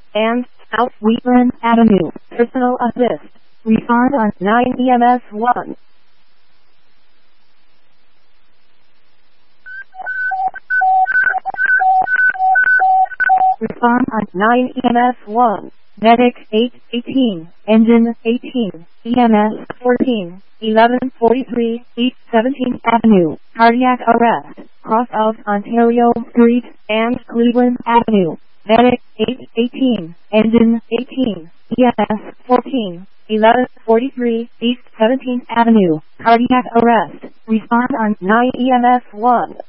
and South Wheatland Avenue. Personal assist. Respond on 9 EMS 1. Respond on 9 EMS 1. Medic 818, Engine 18, EMS 14, 1143, East 17th Avenue, cardiac arrest, cross of Ontario Street and Cleveland Avenue. Medic 818, Engine 18, EMS 14, 1143, East 17th Avenue, cardiac arrest. Respond on 9 EMS 1.